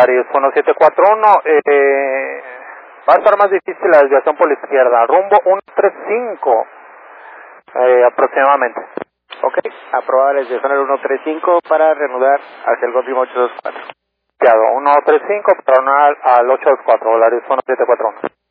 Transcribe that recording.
Volaris 1741, va a estar más difícil la desviación por la izquierda, rumbo 135 aproximadamente. Ok, aprobada la desviación al 135 para reanudar hacia el Golfo 824. 135 para reanudar al 824, Volaris 1741.